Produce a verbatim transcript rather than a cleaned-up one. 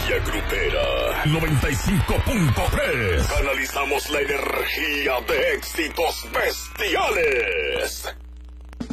Energía Grupera noventa y cinco punto tres. Canalizamos la energía de éxitos bestiales.